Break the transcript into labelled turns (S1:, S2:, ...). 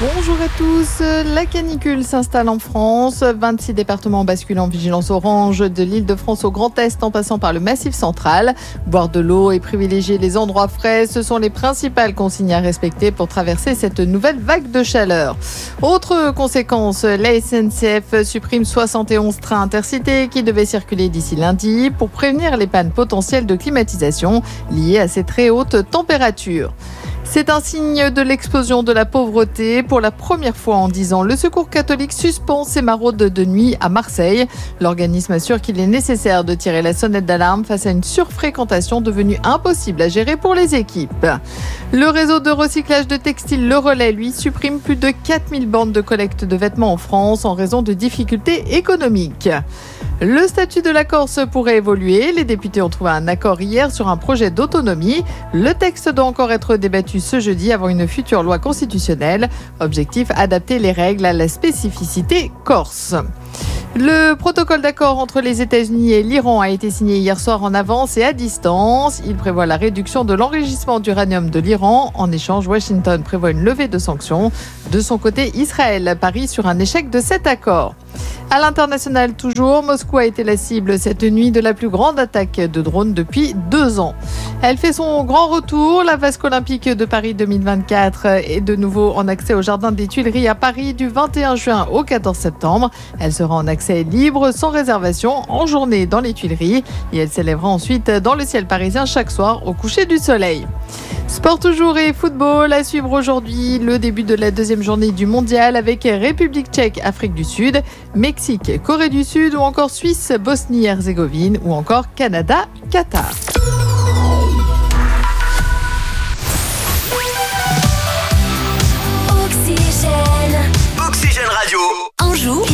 S1: Bonjour à tous. La canicule s'installe en France. 26 départements basculent en vigilance orange de l'Île-de-France au Grand Est en passant par le Massif central. Boire de l'eau et privilégier les endroits frais, ce sont les principales consignes à respecter pour traverser cette nouvelle vague de chaleur. Autre conséquence, la SNCF supprime 71 trains intercités qui devaient circuler d'ici lundi pour prévenir les pannes potentielles de climatisation liées à ces très hautes températures. C'est un signe de l'explosion de la pauvreté. Pour la première fois en 10 ans, le Secours catholique suspend ses maraudes de nuit à Marseille. L'organisme assure qu'il est nécessaire de tirer la sonnette d'alarme face à une surfréquentation devenue impossible à gérer pour les équipes. Le réseau de recyclage de textiles Le Relais, lui, supprime plus de 4000 bornes de collecte de vêtements en France en raison de difficultés économiques. Le statut de la Corse pourrait évoluer. Les députés ont trouvé un accord hier sur un projet d'autonomie. Le texte doit encore être débattu ce jeudi avant une future loi constitutionnelle. Objectif, adapter les règles à la spécificité corse. Le protocole d'accord entre les États-Unis et l'Iran a été signé hier soir en avance et à distance. Il prévoit la réduction de l'enrichissement d'uranium de l'Iran. En échange, Washington prévoit une levée de sanctions. De son côté, Israël parie sur un échec de cet accord. À l'international toujours, Moscou a été la cible cette nuit de la plus grande attaque de drones depuis 2 ans. Elle fait son grand retour. La Vasque olympique de Paris 2024 est de nouveau en accès au Jardin des Tuileries à Paris du 21 juin au 14 septembre. Elle sera en accès libre, sans réservation, en journée dans les Tuileries. Et elle s'élèvera ensuite dans le ciel parisien chaque soir au coucher du soleil. Sport toujours et football à suivre aujourd'hui. Le début de la deuxième journée du mondial avec République tchèque, Afrique du Sud, Mexique, Corée du Sud ou encore Suisse, Bosnie-Herzégovine ou encore Canada, Qatar.
S2: Oxygène Radio. Anjou.